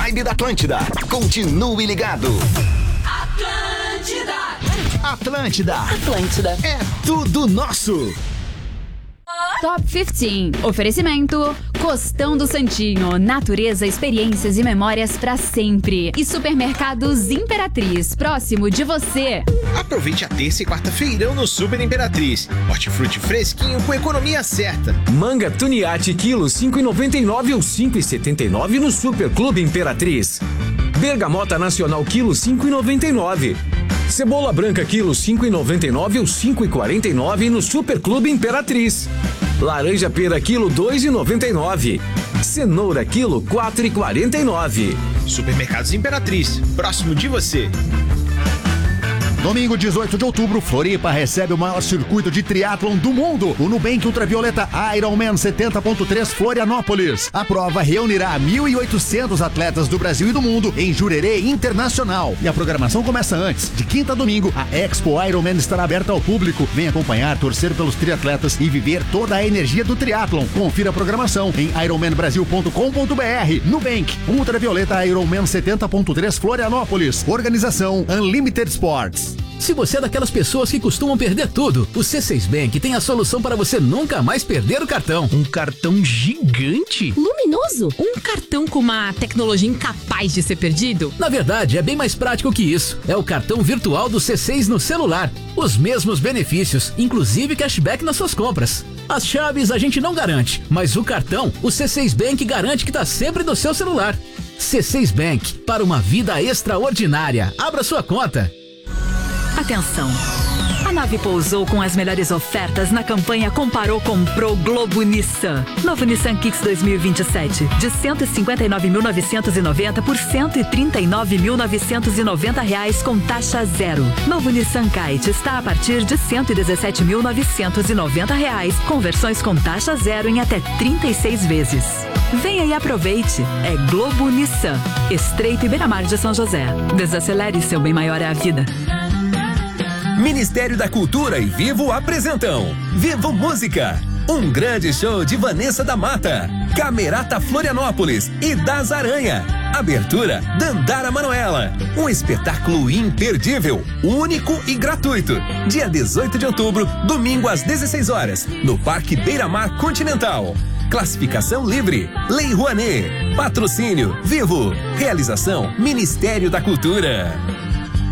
vibe da Atlântida. Continue ligado. Atlântida. É tudo nosso. Top 15. Oferecimento: Costão do Santinho, natureza, experiências e memórias pra sempre. E Supermercados Imperatriz, próximo de você. Aproveite a terça e quarta-feirão no Super Imperatriz. Hortifruti fresquinho com economia certa. Manga Tuniate, quilo 5,99 ou 5,79 no Super Clube Imperatriz. Bergamota Nacional, quilo 5,99. Cebola branca, quilo 5,99 ou 5,49 no Super Clube Imperatriz. Laranja pera, quilo 2,99. Cenoura, quilo 4,49. Supermercados Imperatriz, próximo de você. Domingo, 18 de outubro, Floripa recebe o maior circuito de triatlon do mundo, o Nubank Ultravioleta Ironman 70.3 Florianópolis. A prova reunirá 1.800 atletas do Brasil e do mundo em Jurerê Internacional. E a programação começa antes. De quinta a domingo, a Expo Ironman estará aberta ao público. Vem acompanhar, torcer pelos triatletas e viver toda a energia do triatlon. Confira a programação em ironmanbrasil.com.br. Nubank Ultravioleta Ironman 70.3 Florianópolis. Organização Unlimited Sports. Se você é daquelas pessoas que costumam perder tudo, o C6 Bank tem a solução para você nunca mais perder o cartão. Um cartão gigante? Luminoso? Um cartão com uma tecnologia incapaz de ser perdido? Na verdade, é bem mais prático que isso. É o cartão virtual do C6 no celular. Os mesmos benefícios, inclusive cashback nas suas compras. As chaves a gente não garante, mas o cartão, o C6 Bank garante que está sempre no seu celular. C6 Bank, para uma vida extraordinária. Abra sua conta. Atenção! A nave pousou com as melhores ofertas na campanha Comparou Comprou Globo Nissan. Novo Nissan Kicks 2027, de R$ 159.990 por R$ 139.990 com taxa zero. Novo Nissan Kite está a partir de R$ 117.990, com versões com taxa zero em até 36 vezes. Venha e aproveite. É Globo Nissan. Estreito e Beira-Mar de São José. Desacelere, seu bem maior é a vida. Ministério da Cultura e Vivo apresentam Vivo Música, um grande show de Vanessa da Mata, Camerata Florianópolis e Das Aranha. Abertura Dandara Manuela, um espetáculo imperdível, único e gratuito. Dia 18 de outubro, domingo às 16 horas, no Parque Beira-Mar Continental. Classificação livre, Lei Rouanet, patrocínio Vivo, realização Ministério da Cultura.